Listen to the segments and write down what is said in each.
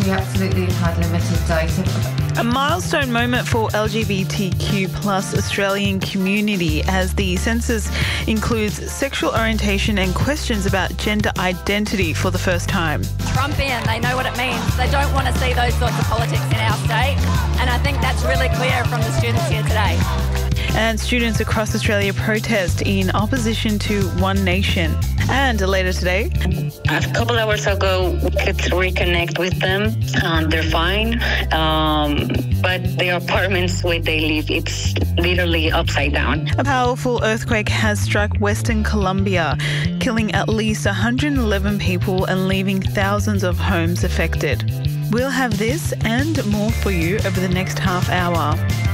we absolutely had limited data. A milestone moment for LGBTQ plus Australian community as the census includes sexual orientation and questions about gender identity for the first time. Trumpian, they know what it means. They don't want to see those sorts of politics in our state, and I think that's really clear from the students here today. And students across Australia protest in opposition to One Nation. And later today, a couple hours ago, we could reconnect with them. They're fine, but the apartments where they live, it's literally upside down. A powerful earthquake has struck Western Colombia, killing at least 111 people and leaving thousands of homes affected. We'll have this and more for you over the next half hour.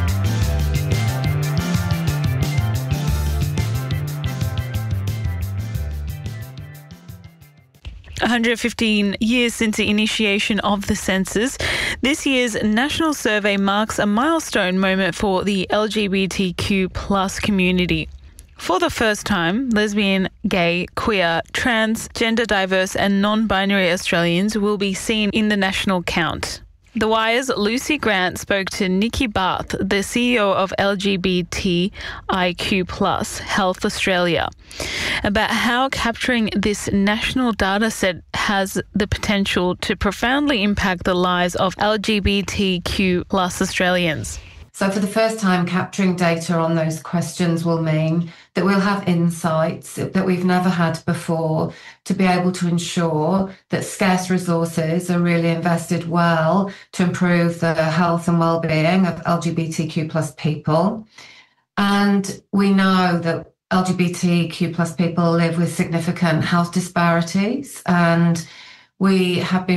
115 years since the initiation of the census, this year's national survey marks a milestone moment for the LGBTQ plus community. For the first time, lesbian, gay, queer, trans, gender diverse and non-binary Australians will be seen in the national count. The Wire's Lucy Grant spoke to Nikki Barth, the CEO of LGBTIQ+ Health Australia, about how capturing this national data set has the potential to profoundly impact the lives of LGBTQ+ Australians. So for the first time, capturing data on those questions will mean that we'll have insights that we've never had before to be able to ensure that scarce resources are really invested well to improve the health and well-being of LGBTQ plus people. And we know that LGBTQ plus people live with significant health disparities, and we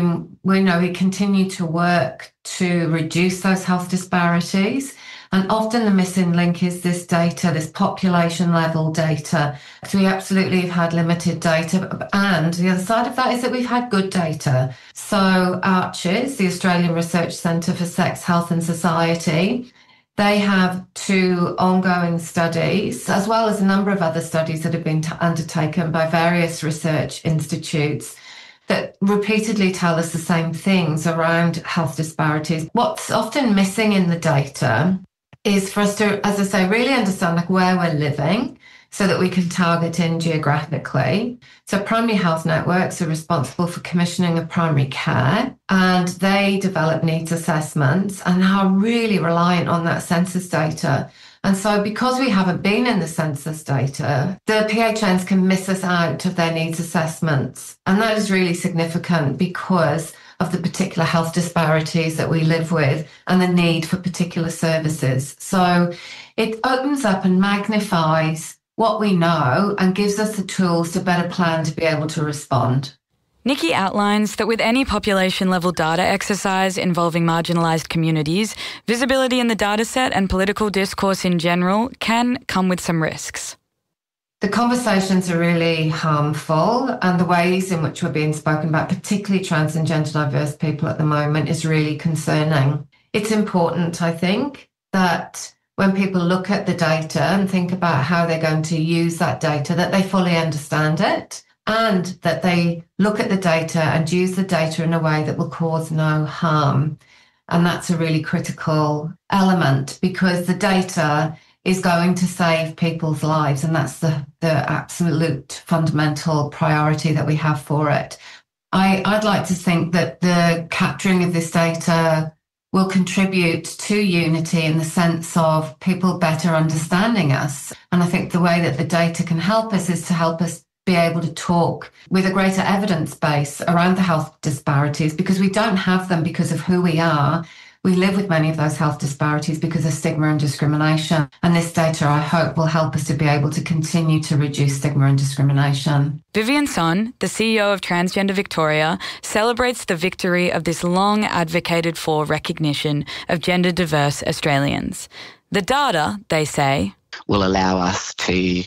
continue to work to reduce those health disparities. And often the missing link is this data, this population level data. So we absolutely have had limited data. And the other side of that is that we've had good data. So ARCHES, the Australian Research Centre for Sex, Health and Society, they have 2 ongoing studies, as well as a number of other studies that have been undertaken by various research institutes that repeatedly tell us the same things around health disparities. What's often missing in the data is for us to, as I say, really understand where we're living so that we can target in geographically. So primary health networks are responsible for commissioning of primary care, and they develop needs assessments and are really reliant on that census data. And so because we haven't been in the census data, the PHNs can miss us out of their needs assessments. And that is really significant because of the particular health disparities that we live with and the need for particular services. So it opens up and magnifies what we know and gives us the tools to better plan to be able to respond. Nikki outlines that with any population-level data exercise involving marginalised communities, visibility in the dataset and political discourse in general can come with some risks. The conversations are really harmful, and the ways in which we're being spoken about, particularly trans and gender diverse people at the moment, is really concerning. It's important, I think, that when people look at the data and think about how they're going to use that data, that they fully understand it, and that they look at the data and use the data in a way that will cause no harm. And that's a really critical element, because the data is going to save people's lives, and that's the absolute fundamental priority that we have for it. I'd like to think that the capturing of this data will contribute to unity in the sense of people better understanding us. And I think the way that the data can help us is to help us be able to talk with a greater evidence base around the health disparities, because we don't have them because of who we are. We live with many of those health disparities because of stigma and discrimination. And this data, I hope, will help us to be able to continue to reduce stigma and discrimination. Vivian Son, the CEO of Transgender Victoria, celebrates the victory of this long advocated for recognition of gender diverse Australians. The data, they say, will allow us to,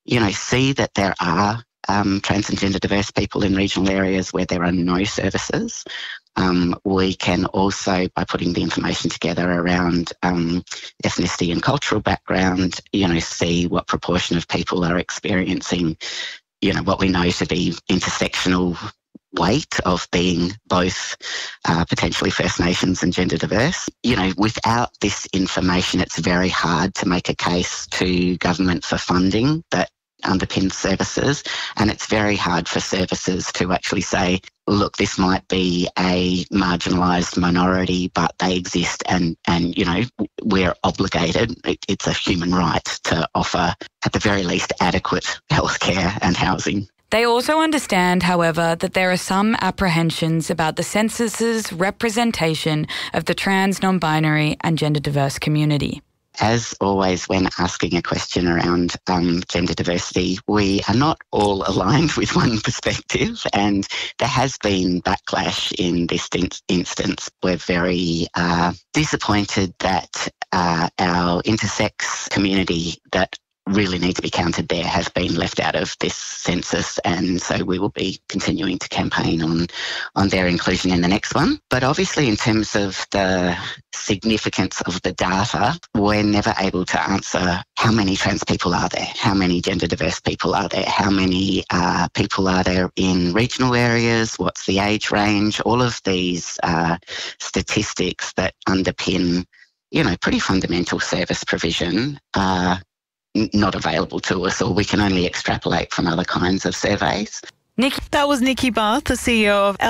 see that there are trans and gender diverse people in regional areas where there are no services. We can also, by putting the information together around ethnicity and cultural background, see what proportion of people are experiencing, what we know to be intersectional weight of being both potentially First Nations and gender diverse. You know, without this information, it's very hard to make a case to government for funding that underpins services, and it's very hard for services to actually say, look, this might be a marginalised minority, but they exist and you know, we're obligated, it's a human right to offer, at the very least, adequate healthcare and housing. They also understand, however, that there are some apprehensions about the census's representation of the trans, non-binary and gender diverse community. As always, when asking a question around gender diversity, we are not all aligned with one perspective, and there has been backlash in this instance. We're very disappointed that our intersex community that really need to be counted there has been left out of this census, and so we will be continuing to campaign on their inclusion in the next one. But obviously, in terms of the significance of the data, we're never able to answer how many trans people are there, how many gender diverse people are there, how many people are there in regional areas, what's the age range. All of these statistics that underpin, you know, pretty fundamental service provision are not available to us, or we can only extrapolate from other kinds of surveys. That was Nikki Barth, the CEO of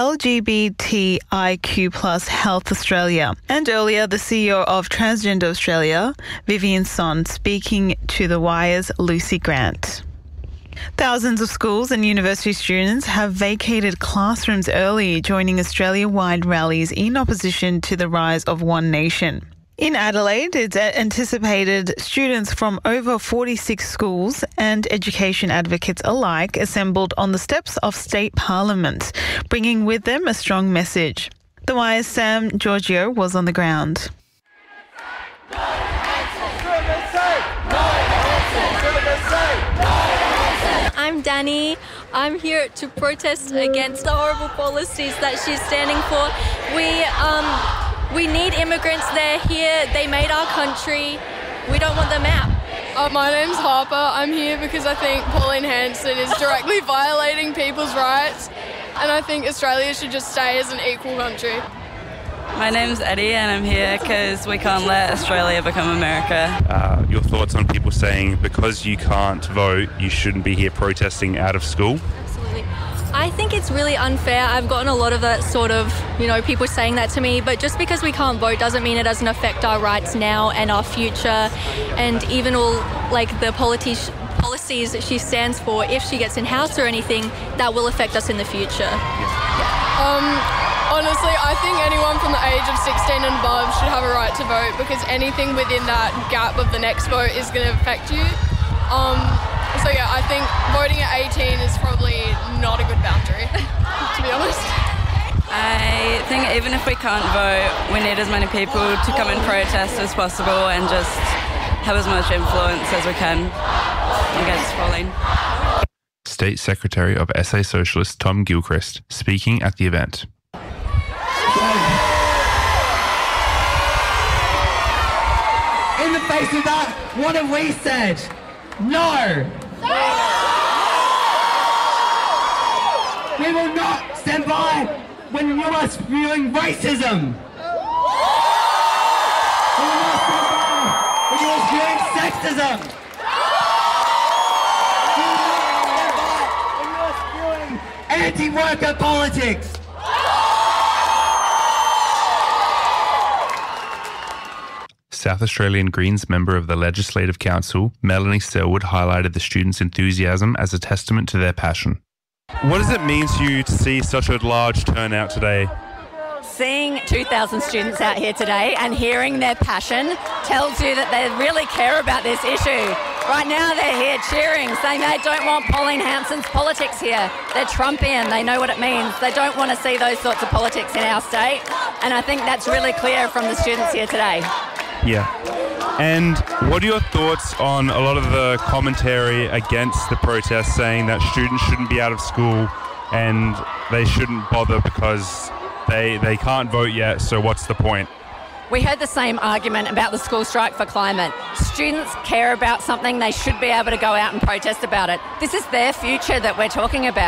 LGBTIQ+ Health Australia, and earlier the CEO of Transgender Australia, Vivian Son, speaking to The Wire's Lucy Grant. Thousands of schools and university students have vacated classrooms early, joining Australia-wide rallies in opposition to the rise of One Nation. In Adelaide, it's anticipated students from over 46 schools and education advocates alike assembled on the steps of State Parliament, bringing with them a strong message. The Wire's Sam Giorgio was on the ground. I'm Danny. I'm here to protest against the horrible policies that she's standing for. We need immigrants. They're here. They made our country. We don't want them out. My name's Harper. I'm here because I think Pauline Hanson is directly violating people's rights, and I think Australia should just stay as an equal country. My name's Eddie, and I'm here because we can't let Australia become America. Your thoughts on people saying because you can't vote, you shouldn't be here protesting out of school? Absolutely. I think it's really unfair. I've gotten a lot of that sort of, people saying that to me, but just because we can't vote doesn't mean it doesn't affect our rights now and our future, and even all the policies that she stands for. If she gets in House or anything, that will affect us in the future. Honestly, I think anyone from the age of 16 and above should have a right to vote, because anything within that gap of the next vote is going to affect you. So yeah, I think voting at 18 is probably not a good boundary, to be honest. I think even if we can't vote, we need as many people to come and protest as possible and just have as much influence as we can against Pauline. State Secretary of SA Socialist Tom Gilchrist speaking at the event. In the face of that, what have we said? No! We will not stand by when you are spewing racism! We will not stand by when you are spewing sexism! We will not stand by when you are spewing anti-worker politics! South Australian Greens member of the Legislative Council, Melanie Selwood, highlighted the students' enthusiasm as a testament to their passion. What does it mean to you to see such a large turnout today? Seeing 2,000 students out here today and hearing their passion tells you that they really care about this issue. Right now they're here cheering, saying they don't want Pauline Hanson's politics here. They're Trumpian, they know what it means. They don't want to see those sorts of politics in our state, and I think that's really clear from the students here today. Yeah. And what are your thoughts on a lot of the commentary against the protest, saying that students shouldn't be out of school and they shouldn't bother because they can't vote yet, so what's the point? We heard the same argument about the school strike for climate. Students care about something, they should be able to go out and protest about it. This is their future that we're talking about.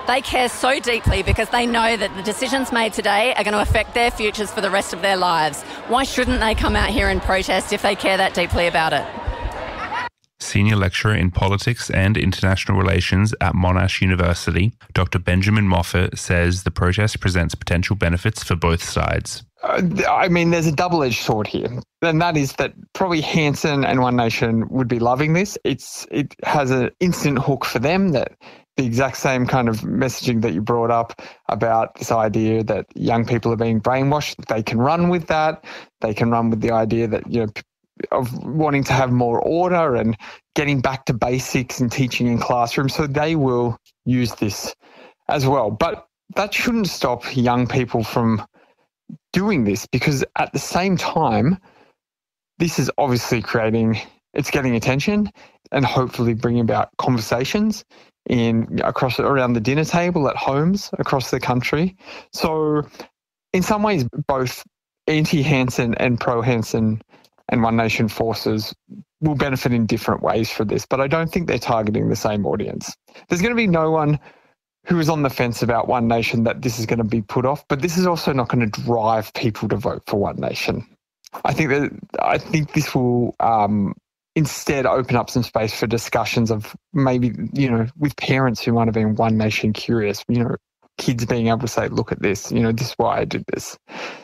They care so deeply because they know that the decisions made today are going to affect their futures for the rest of their lives. Why shouldn't they come out here and protest if they care that deeply about it? Senior lecturer in politics and international relations at Monash University, Dr. Benjamin Moffat, says the protest presents potential benefits for both sides. I mean, there's a double-edged sword here, and that is that probably Hanson and One Nation would be loving this. It has an instant hook for them, that the exact same kind of messaging that you brought up about this idea that young people are being brainwashed. They can run with that. They can run with the idea that, of wanting to have more order and getting back to basics and teaching in classrooms. So they will use this as well. But that shouldn't stop young people from doing this, because at the same time, this is obviously it's getting attention and hopefully bringing about conversations around the dinner table at homes across the country. So in some ways, both anti-Hanson and pro-Hanson and One Nation forces will benefit in different ways for this, but I don't think they're targeting the same audience. There's going to be no one who is on the fence about One Nation that this is going to be put off, but this is also not going to drive people to vote for One Nation. I think this will instead open up some space for discussions of maybe, with parents who might have been One Nation curious, kids being able to say, look at this, this is why I did this.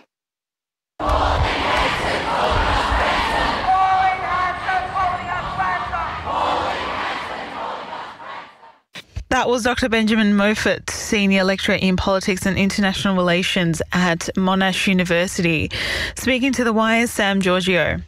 That was Dr. Benjamin Moffat, Senior Lecturer in Politics and International Relations at Monash University, speaking to The Wire's Sam Giorgio.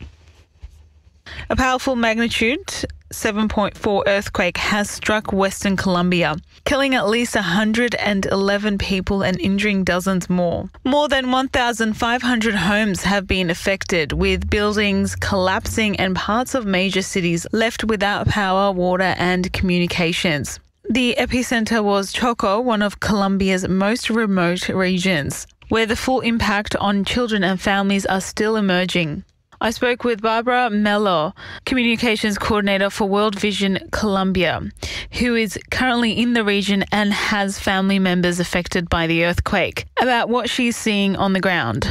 A powerful magnitude 7.4 earthquake has struck Western Colombia, killing at least 111 people and injuring dozens more. More than 1,500 homes have been affected, with buildings collapsing and parts of major cities left without power, water and communications. The epicenter was Choco, one of Colombia's most remote regions, where the full impact on children and families are still emerging. I spoke with Barbara Mello, Communications Coordinator for World Vision Colombia, who is currently in the region and has family members affected by the earthquake, about what she's seeing on the ground.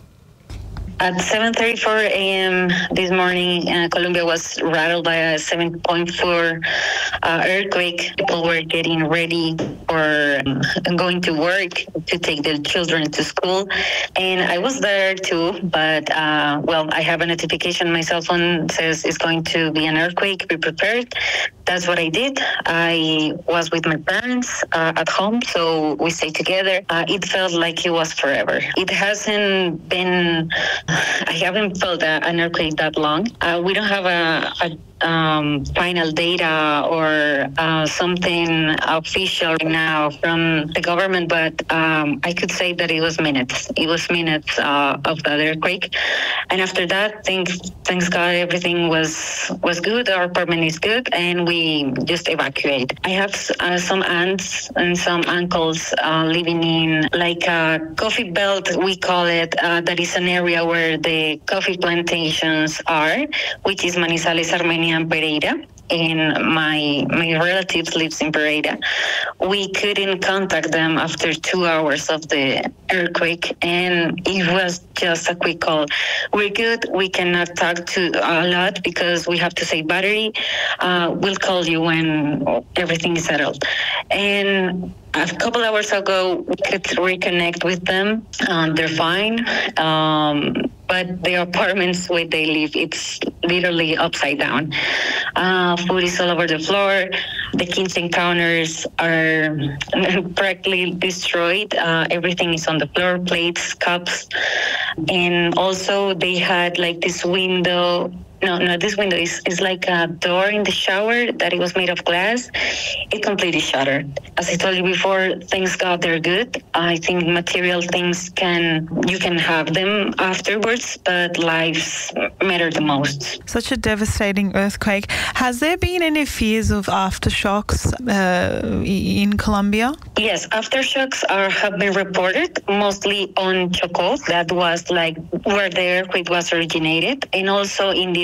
At 7:34 a.m. this morning, Colombia was rattled by a 7.4 earthquake. People were getting ready for going to work to take their children to school. And I was there too, but, I have a notification. My cell phone says it's going to be an earthquake. Be prepared. That's what I did. I was with my parents at home, so we stayed together. It felt like it was forever. It hasn't been... I haven't felt an earthquake that long. We don't have a final data or something official now from the government, but I could say that it was minutes. It was minutes of the earthquake. And after that, thanks God, everything was good. Our apartment is good, and we just evacuate. I have some aunts and some uncles living in like a coffee belt, we call it, that is an area where the coffee plantations are, which is Manizales, Armenia, and Pereira. And my relatives lives in Pereira. We couldn't contact them after 2 hours of the earthquake, and it was just a quick call. We're good. We cannot talk to a lot because we have to save battery. We'll call you when everything is settled. And a couple hours ago, we could reconnect with them. They're fine. But the apartments where they live, it's literally upside down. Food is all over the floor. The kitchen counters are practically destroyed. Everything is on the floor, plates, cups. And also they had like this window. No, this window is like a door in the shower that it was made of glass. It completely shattered. As I told you before, thanks God they're good. I think material things you can have them afterwards, but lives matter the most. Such a devastating earthquake. Has there been any fears of aftershocks in Colombia? Yes, aftershocks have been reported, mostly on Chocó. That was like where the earthquake was originated, and also in this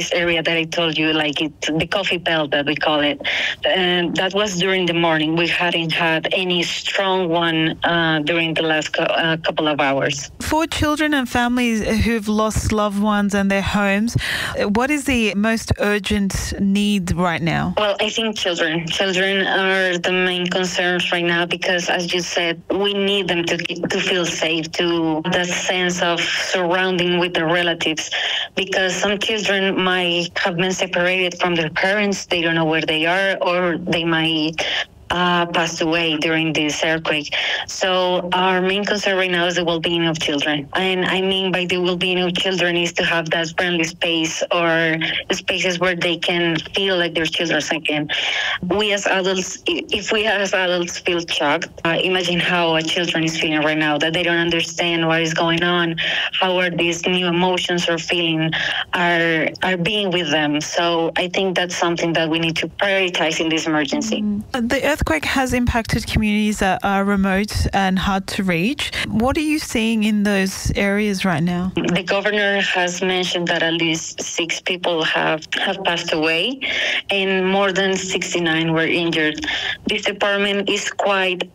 this area that I told you, like the coffee belt that we call it. And that was during the morning. We hadn't had any strong one during the last couple of hours. For children and families who've lost loved ones and their homes, what is the most urgent need right now? Well, I think children are the main concerns right now because, as you said, we need them to feel safe, to that sense of surrounding with their relatives, because some children might have been separated from their parents. They don't know where they are, or they might passed away during this earthquake. So our main concern right now is the well-being of children. And I mean by the well-being of children is to have that friendly space or spaces where they can feel like they're children again. We as adults, if we as adults feel shocked, imagine how a children is feeling right now, that they don't understand what is going on, how are these new emotions or feelings are being with them. So I think that's something that we need to prioritize in this emergency. The earthquake has impacted communities that are remote and hard to reach. What are you seeing in those areas right now? The governor has mentioned that at least 6 people have passed away and more than 69 were injured. This department is quite,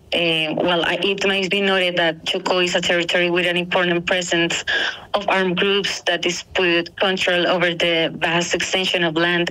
it might be noted that Chocó is a territory with an important presence of armed groups that dispute control over the vast extension of land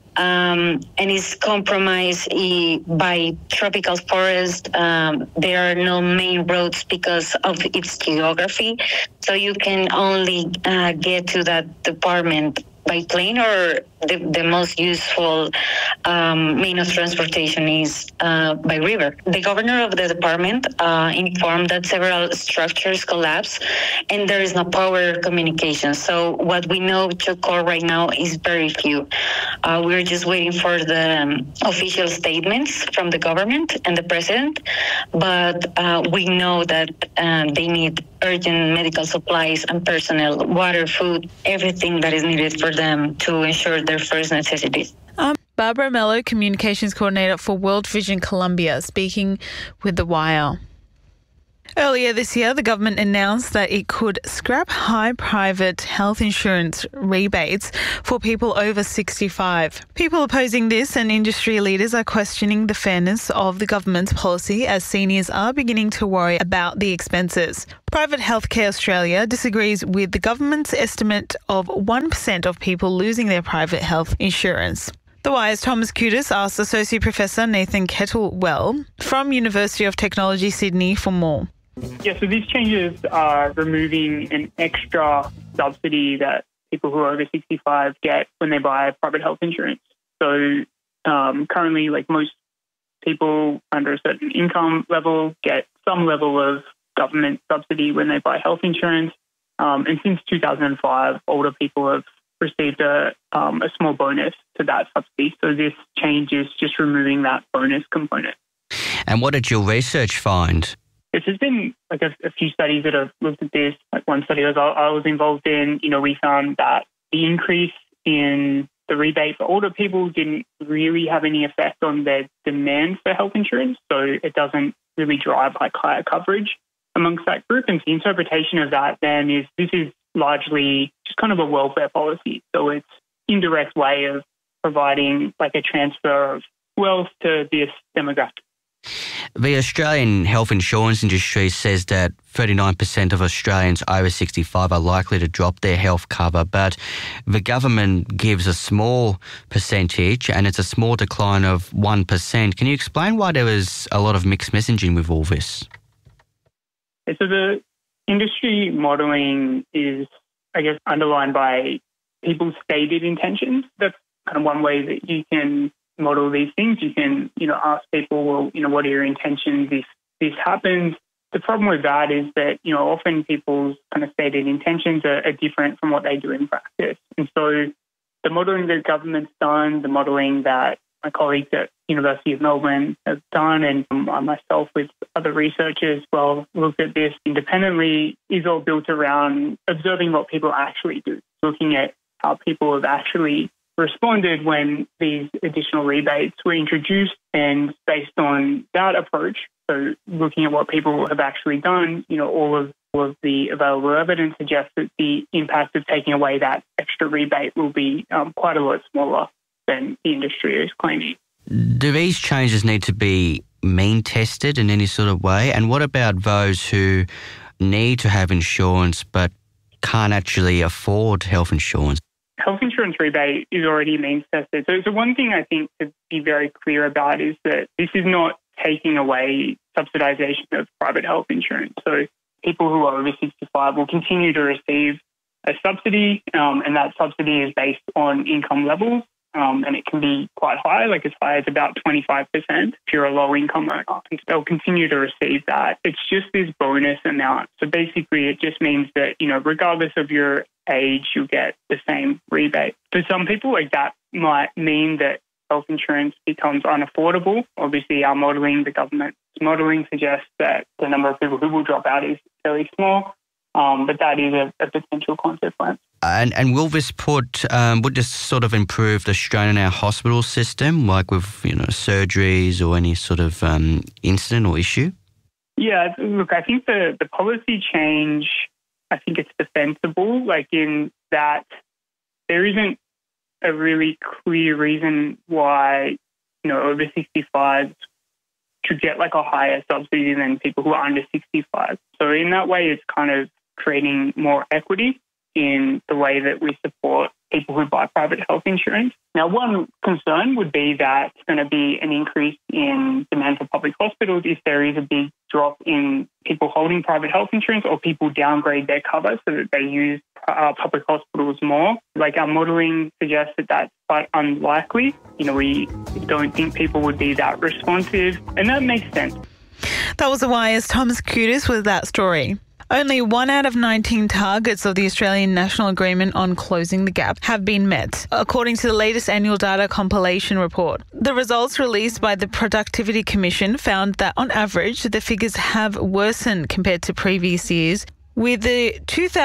and is compromised by tropical forest. There are no main roads because of its geography, so you can only get to that department by plane, or the most useful mean of transportation is by river. The governor of the department informed that several structures collapsed and there is no power communication. So what we know Chocó right now is very few. We're just waiting for the official statements from the government and the president, but we know that they need urgent medical supplies and personnel, water, food, everything that is needed for them to ensure their first necessities. Barbara Mello, Communications Coordinator for World Vision Colombia, speaking with The Wire. Earlier this year, the government announced that it could scrap high private health insurance rebates for people over 65. People opposing this and industry leaders are questioning the fairness of the government's policy as seniors are beginning to worry about the expenses. Private Healthcare Australia disagrees with the government's estimate of 1% of people losing their private health insurance. The Wire's Thomas Kutis asked Associate Professor Nathan Kettlewell from University of Technology Sydney for more. Yeah, so these changes are removing an extra subsidy that people who are over 65 get when they buy private health insurance. So currently, like most people under a certain income level get some level of government subsidy when they buy health insurance. And since 2005, older people have received a small bonus to that subsidy. So this change is just removing that bonus component. And what did your research find? There's been like a few studies that have looked at this. Like one study that I was involved in, we found that the increase in the rebate for older people didn't really have any effect on their demand for health insurance. So it doesn't really drive like higher coverage amongst that group. And the interpretation of that then is this is largely just kind of a welfare policy. So it's indirect way of providing like a transfer of wealth to this demographic. The Australian health insurance industry says that 39% of Australians over 65 are likely to drop their health cover, but the government gives a small percentage and it's a small decline of 1%. Can you explain why there was a lot of mixed messaging with all this? So the industry modelling is, I guess, underlined by people's stated intentions. That's kind of one way that you can model these things. You can, ask people, well, what are your intentions if this happens? The problem with that is that, often people's kind of stated intentions are different from what they do in practice. And so the modelling that government's done, the modelling that my colleagues at University of Melbourne have done, and I myself with other researchers looked at this independently, is all built around observing what people actually do, looking at how people have actually responded when these additional rebates were introduced, and based on that approach, so looking at what people have actually done, all of all of the available evidence suggests that the impact of taking away that extra rebate will be quite a lot smaller than the industry is claiming. Do these changes need to be mean tested in any sort of way? And what about those who need to have insurance but can't actually afford health insurance? Health insurance rebate is already means tested. So one thing I think to be very clear about is that this is not taking away subsidisation of private health insurance. So people who are over 65 will continue to receive a subsidy, and that subsidy is based on income levels, and it can be quite high, like as high as about 25% if you're a low-income earner. And they'll continue to receive that. It's just this bonus amount. So basically it just means that, regardless of your age, you'll get the same rebate. For some people, like that might mean that health insurance becomes unaffordable. Obviously, our modelling, the government's modelling suggests that the number of people who will drop out is fairly small, but that is a potential consequence. And will this would this sort of improve the strain in our hospital system, like with, surgeries or any sort of incident or issue? Yeah, look, I think the policy change, I think it's defensible, like in that there isn't a really clear reason why, over 65s should get like a higher subsidy than people who are under 65. So in that way, it's kind of creating more equity in the way that we support people who buy private health insurance. Now, one concern would be that it's going to be an increase in demand for public hospitals if there is a big drop in people holding private health insurance or people downgrade their cover so that they use public hospitals more. Like our modelling suggests that that's quite unlikely. We don't think people would be that responsive, and that makes sense. That was the Wire's Thomas Kutis with that story. Only 1 out of 19 targets of the Australian National Agreement on Closing the Gap have been met, according to the latest annual data compilation report. The results released by the Productivity Commission found that, on average, the figures have worsened compared to previous years, with the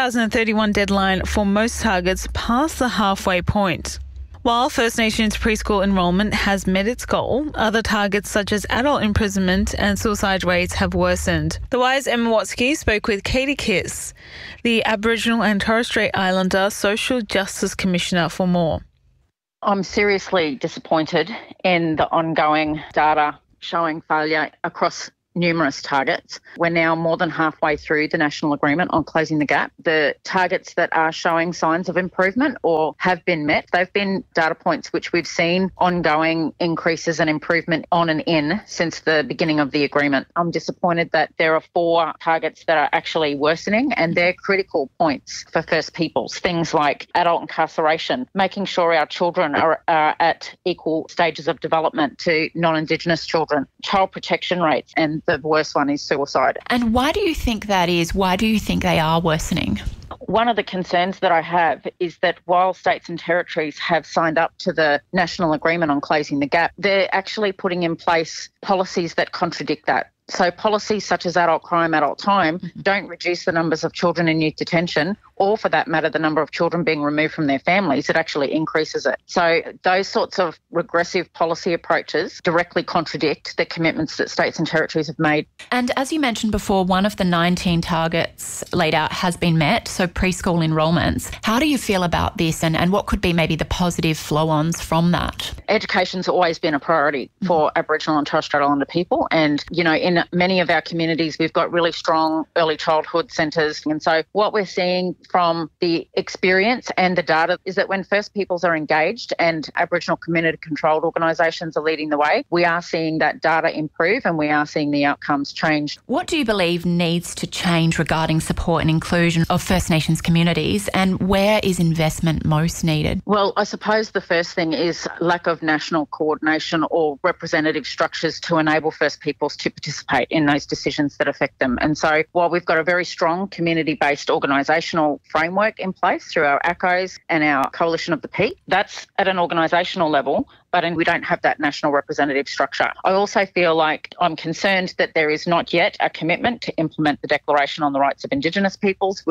2031 deadline for most targets past the halfway point. While First Nations preschool enrolment has met its goal, other targets such as adult imprisonment and suicide rates have worsened. The Wire's Emma Watsky spoke with Katie Kiss, the Aboriginal and Torres Strait Islander Social Justice Commissioner, for more. I'm seriously disappointed in the ongoing data showing failure across numerous targets. We're now more than halfway through the National Agreement on Closing the Gap. The targets that are showing signs of improvement or have been met, they've been data points which we've seen ongoing increases and improvement on and in since the beginning of the agreement. I'm disappointed that there are 4 targets that are actually worsening, and they're critical points for First Peoples. Things like adult incarceration, making sure our children are at equal stages of development to non-Indigenous children, child protection rates, and the worst one is suicide. And why do you think that is? Why do you think they are worsening? One of the concerns that I have is that while states and territories have signed up to the National Agreement on Closing the Gap, they're actually putting in place policies that contradict that. So policies such as adult crime, adult time don't reduce the numbers of children in youth detention, or for that matter, the number of children being removed from their families. It actually increases it. So those sorts of regressive policy approaches directly contradict the commitments that states and territories have made. And as you mentioned before, one of the 19 targets laid out has been met, so preschool enrolments. How do you feel about this, and what could be maybe the positive flow-ons from that? Education's always been a priority for Aboriginal and Torres Strait Islander people, and, in many of our communities, we've got really strong early childhood centres. And so what we're seeing from the experience and the data is that when First Peoples are engaged and Aboriginal community-controlled organisations are leading the way, we are seeing that data improve and we are seeing the outcomes change. What do you believe needs to change regarding support and inclusion of First Nations communities, and where is investment most needed? Well, I suppose the first thing is lack of national coordination or representative structures to enable First Peoples to participate in those decisions that affect them. And so while we've got a very strong community-based organisational framework in place through our ACOs and our Coalition of the Peak, that's at an organisational level, but we don't have that national representative structure. I also feel like I'm concerned that there is not yet a commitment to implement the Declaration on the Rights of Indigenous Peoples, which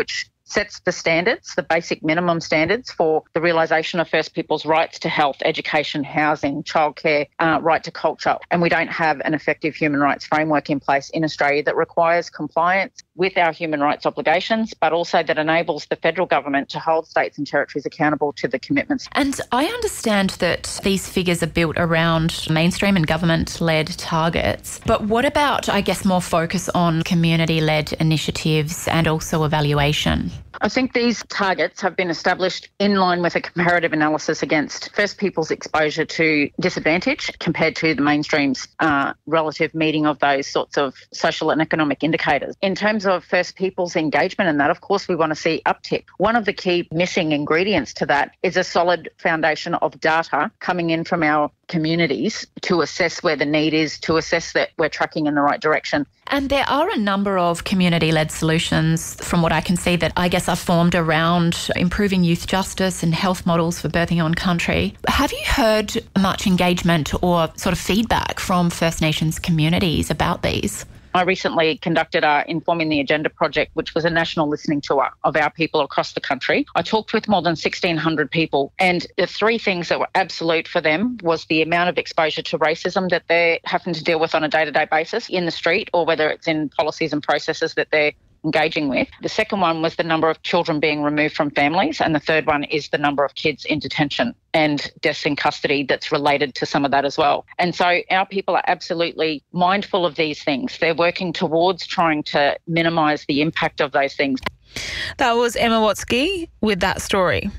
sets the standards, the basic minimum standards for the realisation of First Peoples' rights to health, education, housing, childcare, right to culture. And we don't have an effective human rights framework in place in Australia that requires compliance with our human rights obligations, but also that enables the federal government to hold states and territories accountable to the commitments. And I understand that these figures are built around mainstream and government-led targets. But what about, I guess, more focus on community-led initiatives and also evaluation? I think these targets have been established in line with a comparative analysis against First Peoples' exposure to disadvantage compared to the mainstream's relative meeting of those sorts of social and economic indicators. In terms of First Peoples' engagement in that, of course, we want to see uptick. One of the key missing ingredients to that is a solid foundation of data coming in from our communities to assess where the need is, to assess that we're tracking in the right direction. And there are a number of community-led solutions, from what I can see, that I guess are formed around improving youth justice and health models for birthing on country. Have you heard much engagement or sort of feedback from First Nations communities about these? I recently conducted our Informing the Agenda project, which was a national listening tour of our people across the country. I talked with more than 1,600 people, and the three things that were absolute for them was the amount of exposure to racism that they're having to deal with on a day-to-day basis in the street, or whether it's in policies and processes that they're engaging with. The second one was the number of children being removed from families, and the third one is the number of kids in detention and deaths in custody that's related to some of that as well. And so our people are absolutely mindful of these things. They're working towards trying to minimise the impact of those things. That was Emma Watsky with that story.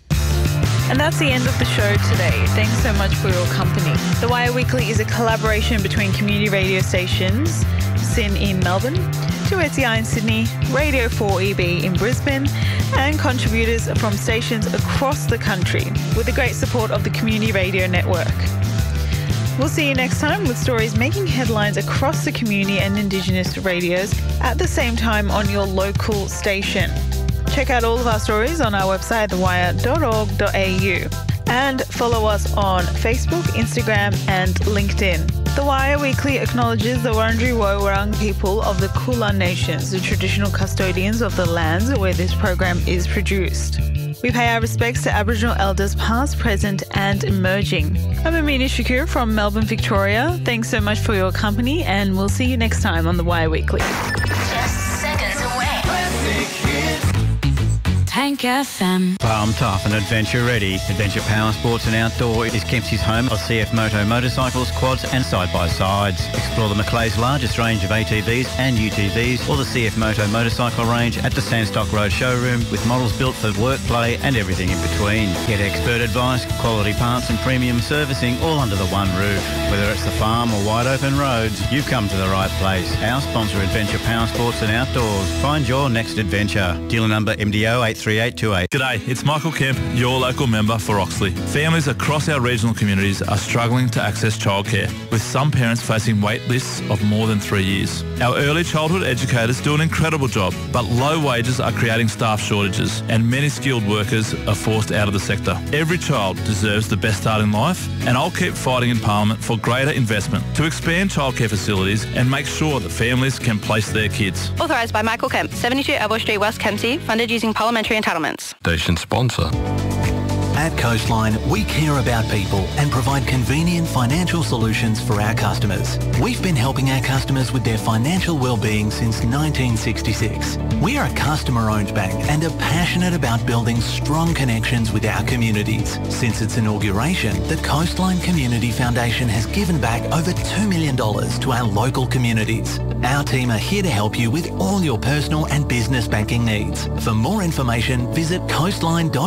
And that's the end of the show today. Thanks so much for your company. The Wire Weekly is a collaboration between community radio stations, SYN in Melbourne, 2SER in Sydney, Radio 4EB in Brisbane, and contributors from stations across the country with the great support of the Community Radio Network. We'll see you next time with stories making headlines across the community and Indigenous radios at the same time on your local station. Check out all of our stories on our website, thewire.org.au, and follow us on Facebook, Instagram and LinkedIn. The Wire Weekly acknowledges the Wurundjeri Woi-wurrung people of the Kulin Nations, the traditional custodians of the lands where this program is produced. We pay our respects to Aboriginal elders past, present and emerging. I'm Amina Shakur from Melbourne, Victoria. Thanks so much for your company, and we'll see you next time on The Wire Weekly. Just seconds away. Tank FM. Farm tough and adventure ready. Adventure Power Sports and Outdoor is Kempsey's home of CF Moto motorcycles, quads and side-by-sides. Explore the Macleay's largest range of ATVs and UTVs or the CF Moto motorcycle range at the Sandstock Road showroom with models built for work, play and everything in between. Get expert advice, quality parts and premium servicing all under the one roof. Whether it's the farm or wide open roads, you've come to the right place. Our sponsor, Adventure Power Sports and Outdoors. Find your next adventure. Dealer number MDO 83828. G'day, it's Michael Kemp, your local member for Oxley. Families across our regional communities are struggling to access childcare, with some parents facing wait lists of more than 3 years. Our early childhood educators do an incredible job, but low wages are creating staff shortages and many skilled workers are forced out of the sector. Every child deserves the best start in life, and I'll keep fighting in Parliament for greater investment to expand childcare facilities and make sure that families can place their kids. Authorised by Michael Kemp, 72 Elbow Street, West Kempsey, funded using parliamentary entitlements. Station sponsor. At Coastline, we care about people and provide convenient financial solutions for our customers. We've been helping our customers with their financial well-being since 1966. We are a customer-owned bank and are passionate about building strong connections with our communities. Since its inauguration, the Coastline Community Foundation has given back over $2 million to our local communities. Our team are here to help you with all your personal and business banking needs. For more information, visit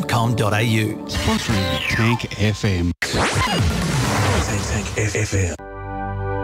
coastline.com.au. Sponsoring Tank FM. Tank FM.